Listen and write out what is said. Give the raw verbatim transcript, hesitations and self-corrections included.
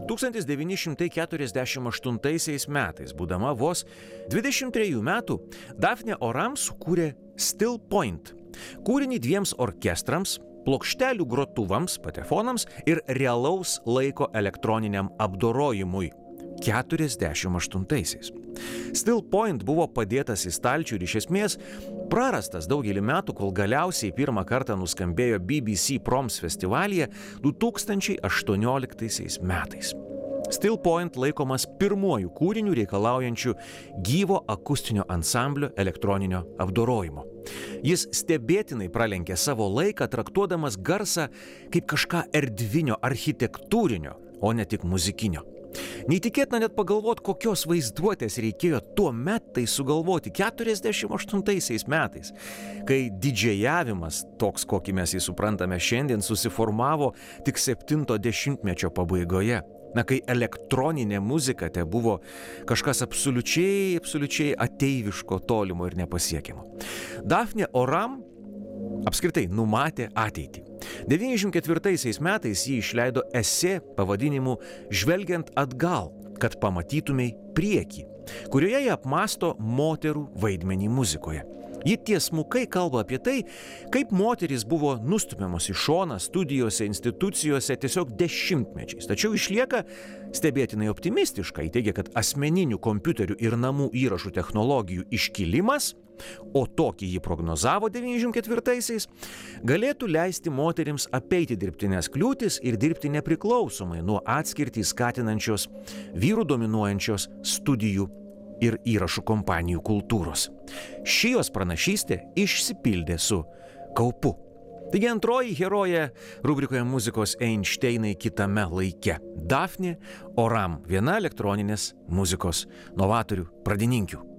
tūkstantis devyni šimtai keturiasdešimt aštuntaisiais metais, būdama vos dvidešimt trejų metų, Dafnė Oram sukūrė Still Point – kūrinį dviems orkestrams, plokštelių grotuvams, patefonams ir realaus laiko elektroniniam apdorojimui keturiasdešimt aštuntaisiais. Still Point buvo padėtas į stalčių ir iš esmės prarastas daugelį metų, kol galiausiai pirmą kartą nuskambėjo B B C Proms festivalyje du tūkstančiai aštuonioliktaisiais metais. Still Point laikomas pirmuoju kūriniu reikalaujančiu gyvo akustinio ansamblio elektroninio apdorojimo. Jis stebėtinai pralenkė savo laiką, traktuodamas garsą kaip kažką erdvinio, architektūrinio, o ne tik muzikinio. Neįtikėtina net pagalvoti, kokios vaizduotės reikėjo tuo met tai sugalvoti keturiasdešimt aštuntaisiais metais, kai didžėjavimas, toks kokį mes jį suprantame šiandien, susiformavo tik septinto dešimtmečio pabaigoje. Na, kai elektroninė muzika te buvo kažkas absoliučiai, absoliučiai ateiviško, tolimo ir nepasiekiamo. Dafnė Oram apskritai numatė ateitį. devyniasdešimt ketvirtaisiais metais jį išleido esė pavadinimu Žvelgiant atgal, kad pamatytumei priekį, kurioje jie apmąsto moterų vaidmenį muzikoje. Ji tiesmukai kalba apie tai, kaip moterys buvo nustumiamos į šoną studijose, institucijose tiesiog dešimtmečiais. Tačiau išlieka stebėtinai optimistiška. Ji teigia, kad asmeninių kompiuterių ir namų įrašų technologijų iškilimas, o tokį jį prognozavo devyniasdešimt ketvirtaisiais, galėtų leisti moterims apeiti dirbtinės kliūtis ir dirbti nepriklausomai nuo atskirtį skatinančios vyrų dominuojančios studijų ir įrašų kompanijų kultūros. Ši jos pranašystė išsipildė su kaupu. Taigi antroji herojė rubrikoje Muzikos Einšteinai kitame laike – Dafnė Oram, viena elektroninės muzikos novatorių pradininkių.